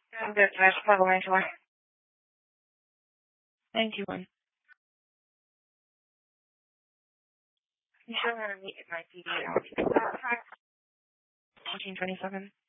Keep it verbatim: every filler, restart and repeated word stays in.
I'm good. I just plug away for ninety-one. You sure want to meet at my P D fourteen twenty-seven.